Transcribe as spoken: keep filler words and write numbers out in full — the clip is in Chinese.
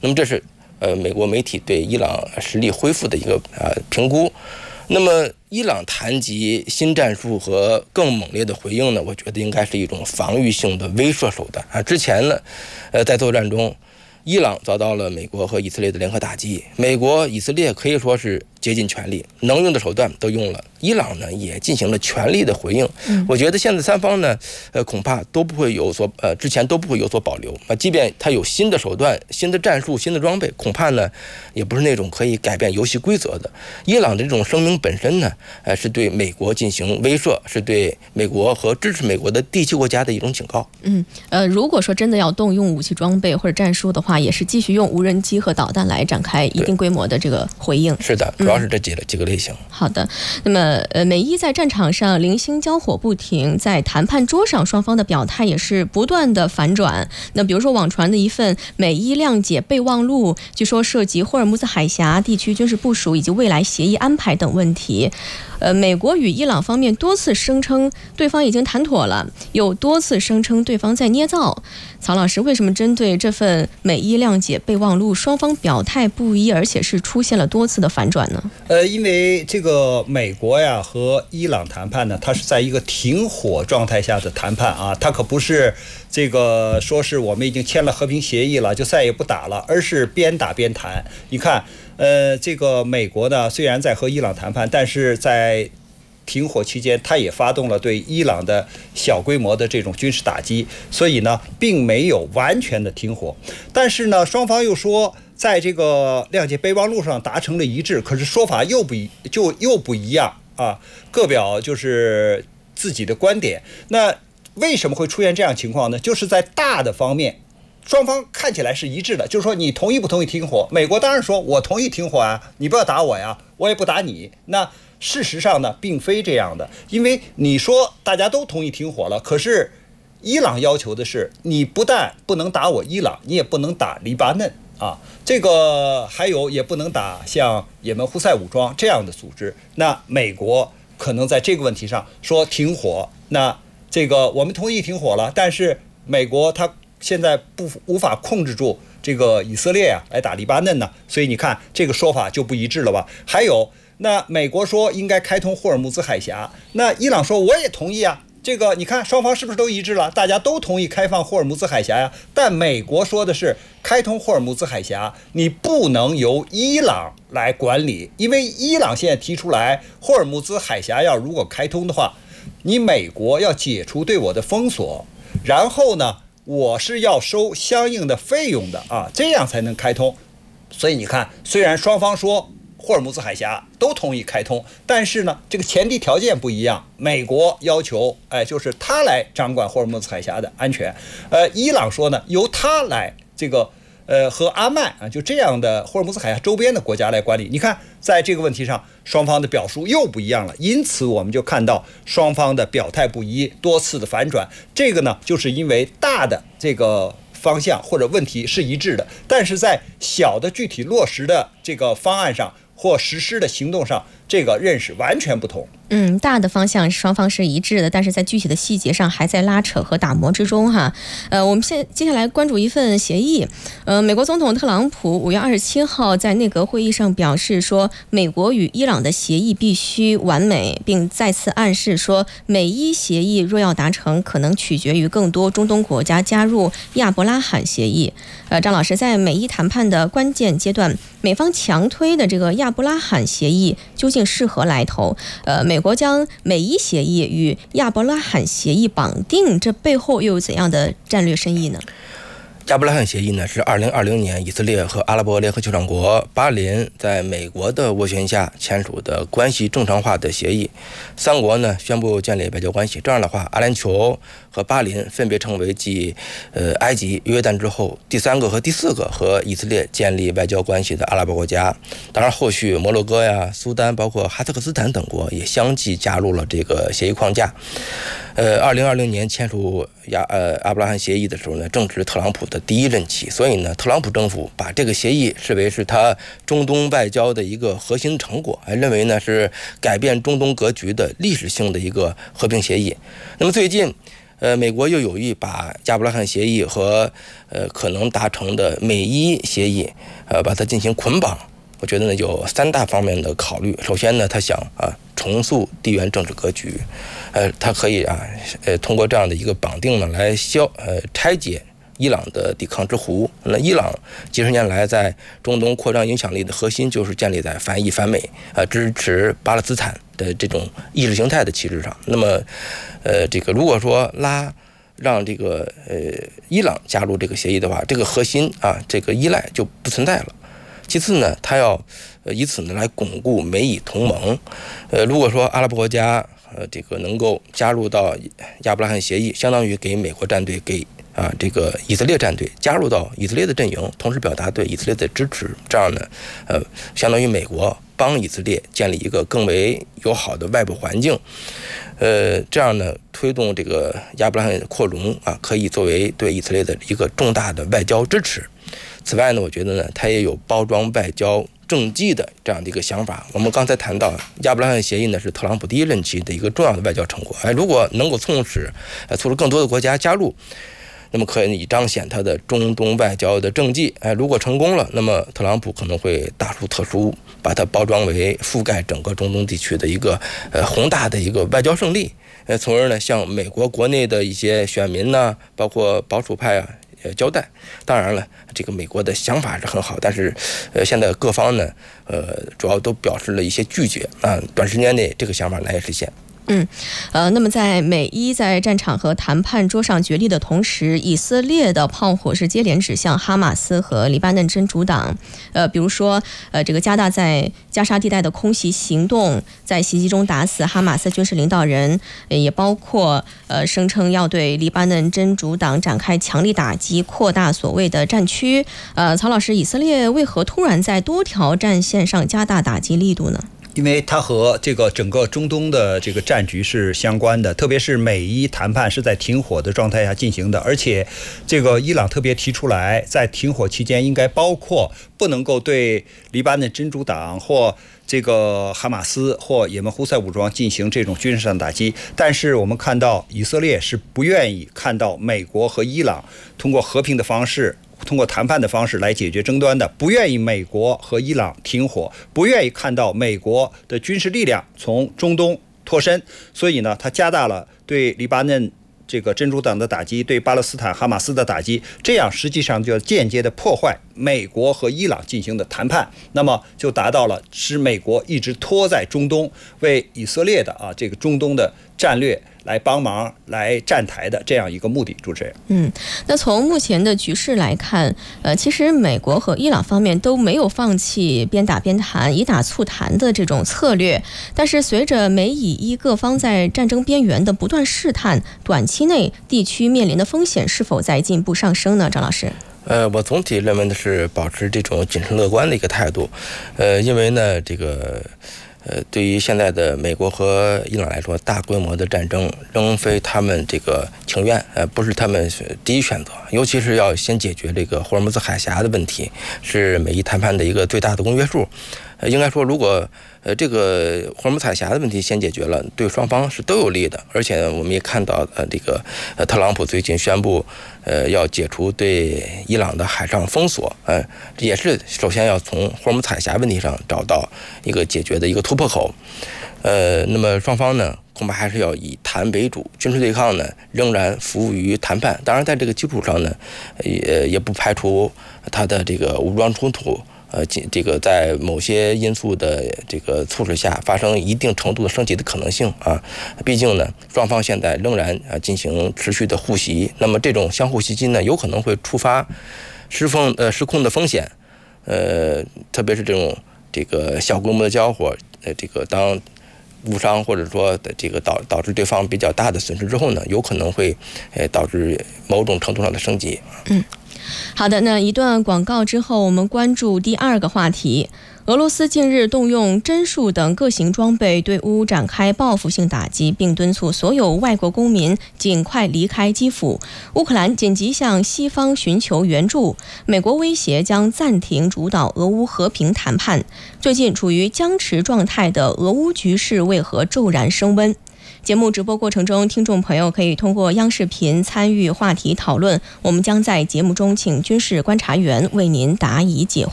那么这是呃美国媒体对伊朗实力恢复的一个呃评估。那么伊朗谈及新战术和更猛烈的回应呢，我觉得应该是一种防御性的威慑手段啊。之前呢，呃，在作战中，伊朗遭到了美国和以色列的联合打击，美国、以色列可以说是竭尽全力，能用的手段都用了。伊朗呢也进行了全力的回应。嗯、我觉得现在三方呢，呃，恐怕都不会有所呃，之前都不会有所保留啊。即便他有新的手段、新的战术、新的装备，恐怕呢也不是那种可以改变游戏规则的。伊朗的这种声明本身呢，呃，是对美国进行威慑，是对美国和支持美国的地区国家的一种警告。 嗯，呃，如果说真的要动用武器装备或者战术的话，也是继续用无人机和导弹来展开一定规模的这个回应。 是的，主要是这几个、嗯、几个类型。 好的，那么呃，美伊在战场上零星交火不停，在谈判桌上双方的表态也是不断的反转。那比如说网传的一份美伊谅解备忘录，据说涉及霍尔木兹海峡地区军事部署以及未来协议安排等问题。呃，美国与伊朗方面多次声称对方已经谈妥了，又多次声称对方在捏造。曹老师，为什么针对这份美伊谅解备忘录，双方表态不一，而且是出现了多次的反转呢？ 呃，因为这个美国呀和伊朗谈判呢，它是在一个停火状态下的谈判啊，它可不是这个说是我们已经签了和平协议了，就再也不打了，而是边打边谈。你看。呃，这个美国呢，虽然在和伊朗谈判，但是在停火期间，他也发动了对伊朗的小规模的这种军事打击，所以呢，并没有完全的停火。但是呢，双方又说，在这个谅解备忘录上达成了一致，可是说法又不一，就又不一样啊，各表就是自己的观点。那为什么会出现这样情况呢？就是在大的方面。双方看起来是一致的，就是说你同意不同意停火？美国当然说我同意停火啊，你不要打我呀，我也不打你。那事实上呢，并非这样的，因为你说大家都同意停火了，可是伊朗要求的是，你不但不能打我伊朗，你也不能打黎巴嫩啊，这个还有也不能打像也门胡塞武装这样的组织。那美国可能在这个问题上说停火，那这个我们同意停火了，但是美国它现在不无法控制住这个以色列啊，来打黎巴嫩呢，所以你看这个说法就不一致了吧？还有，那美国说应该开通霍尔木兹海峡，那伊朗说我也同意啊。这个你看双方是不是都一致了？大家都同意开放霍尔木兹海峡呀。但美国说的是开通霍尔木兹海峡，你不能由伊朗来管理，因为伊朗现在提出来，霍尔木兹海峡要如果开通的话，你美国要解除对我的封锁，然后呢？我是要收相应的费用的啊，这样才能开通。所以你看，虽然双方说霍尔木兹海峡都同意开通，但是呢，这个前提条件不一样。美国要求，哎，就是他来掌管霍尔木兹海峡的安全。呃，伊朗说呢，由他来这个呃和阿曼啊，就这样的霍尔木兹海峡周边的国家来管理。你看，在这个问题上，双方的表述又不一样了，因此我们就看到双方的表态不一，多次的反转。这个呢，就是因为大的这个方向或者问题是一致的，但是在小的具体落实的这个方案上或实施的行动上，这个认识完全不同。 嗯，大的方向双方是一致的，但是在具体的细节上还在拉扯和打磨之中哈。呃，我们现接下来关注一份协议。呃，美国总统特朗普五月二十七号在内阁会议上表示说，美国与伊朗的协议必须完美，并再次暗示说，美伊协议若要达成，可能取决于更多中东国家加入亚伯拉罕协议。呃，张老师，在美伊谈判的关键阶段，美方强推的这个亚伯拉罕协议究竟是何来头？呃，美国将美伊协议与亚伯拉罕协议绑定，这背后又有怎样的战略深意呢？ 亚伯拉罕协议呢，是二零二零年以色列和阿拉伯联合酋长国巴林在美国的斡旋下签署的关系正常化的协议。三国呢宣布建立外交关系，这样的话，阿联酋和巴林分别成为继呃埃及、约旦之后第三个和第四个和以色列建立外交关系的阿拉伯国家。当然，后续摩洛哥呀、苏丹，包括哈萨克斯坦等国也相继加入了这个协议框架。呃，二零二零年签署亚呃阿伯拉罕协议的时候呢，正值特朗普的第一任期，所以呢，特朗普政府把这个协议视为是他中东外交的一个核心成果，还认为呢是改变中东格局的历史性的一个和平协议。那么最近， 呃，美国又有意把亚伯拉罕协议和呃可能达成的美伊协议，呃，把它进行捆绑。我觉得呢有三大方面的考虑。首先呢，他想啊重塑地缘政治格局，呃，他可以啊呃通过这样的一个绑定呢来消呃拆解伊朗的抵抗之湖。那伊朗几十年来在中东扩张影响力的核心就是建立在反伊反美啊、呃、支持巴勒斯坦的这种意识形态的旗帜上。那么呃这个如果说拉让这个呃伊朗加入这个协议的话，这个核心啊这个依赖就不存在了。其次呢，他要呃以此呢来巩固美以同盟。呃，如果说阿拉伯国家呃这个能够加入到亚伯拉罕协议，相当于给美国战队给啊这个以色列战队加入到以色列的阵营，同时表达对以色列的支持。这样呢，呃，相当于美国帮以色列建立一个更为友好的外部环境。呃，这样呢，推动这个亚伯拉罕扩容啊，可以作为对以色列的一个重大的外交支持。此外呢，我觉得呢，它也有包装外交政绩的这样的一个想法。我们刚才谈到亚伯拉罕协议呢，是特朗普第一任期的一个重要的外交成果。哎，如果能够促使呃促使更多的国家加入，那么可以彰显他的中东外交的政绩。哎，如果成功了，那么特朗普可能会大书特书，把它包装为覆盖整个中东地区的一个呃宏大的一个外交胜利。呃，从而呢，向美国国内的一些选民呢，包括保守派啊，呃交代。当然了，这个美国的想法是很好，但是呃，现在各方呢，呃，主要都表示了一些拒绝啊，短时间内这个想法难以实现。 嗯，呃，那么在美伊在战场和谈判桌上角力的同时，以色列的炮火是接连指向哈马斯和黎巴嫩真主党。呃，比如说，呃，这个加大在加沙地带的空袭行动，在袭击中打死哈马斯军事领导人，也包括呃声称要对黎巴嫩真主党展开强力打击，扩大所谓的战区。呃，曹老师，以色列为何突然在多条战线上加大打击力度呢？ 因为它和这个整个中东的这个战局是相关的，特别是美伊谈判是在停火的状态下进行的，而且这个伊朗特别提出来，在停火期间应该包括不能够对黎巴嫩真主党或这个哈马斯或也门胡塞武装进行这种军事上打击。但是我们看到以色列是不愿意看到美国和伊朗通过和平的方式，通过谈判的方式来解决争端的，不愿意美国和伊朗停火，不愿意看到美国的军事力量从中东脱身，所以呢，他加大了对黎巴嫩这个真主党的打击，对巴勒斯坦哈马斯的打击，这样实际上就间接的破坏美国和伊朗进行的谈判，那么就达到了使美国一直拖在中东，为以色列的啊这个中东的战略来帮忙来站台的这样一个目的。主持人， 嗯，那从目前的局势来看，呃，其实美国和伊朗方面都没有放弃边打边谈、以打促谈的这种策略。但是随着美以伊各方在战争边缘的不断试探，短期内地区面临的风险是否在进一步上升呢？张老师？ 呃，我总体认为的是保持这种谨慎乐观的一个态度，呃，因为呢，这个。呃，对于现在的美国和伊朗来说，大规模的战争仍非他们这个情愿，呃，不是他们第一选择。尤其是要先解决这个霍尔木兹海峡的问题，是美伊谈判的一个最大的公约数。呃，应该说，如果呃这个霍尔木兹海峡的问题先解决了，对双方是都有利的。而且我们也看到，呃，这个呃特朗普最近宣布，呃，要解除对伊朗的海上封锁，呃，也是首先要从霍尔木兹海峡问题上找到一个解决的一个突破口。呃，那么双方呢，恐怕还是要以谈为主，军事对抗呢仍然服务于谈判。当然，在这个基础上呢，也也不排除它的这个武装冲突。呃，这个在某些因素的这个促使下发生一定程度的升级的可能性啊，毕竟呢，双方现在仍然啊进行持续的互袭，那么这种相互袭击呢，有可能会触发失风呃失控的风险，呃，特别是这种这个小规模的交火，呃，这个当误伤或者说这个导导致对方比较大的损失之后呢，有可能会呃导致某种程度上的升级。 嗯。好的，那一段广告之后，我们关注第二个话题。俄罗斯近日动用针数等各型装备对乌展开报复性打击，并敦促所有外国公民尽快离开基辅。乌克兰紧急向西方寻求援助，美国威胁将暂停主导俄乌和平谈判。最近处于僵持状态的俄乌局势为何骤然升温？ 节目直播过程中，听众朋友可以通过央视频参与话题讨论，我们将在节目中请军事观察员为您答疑解惑。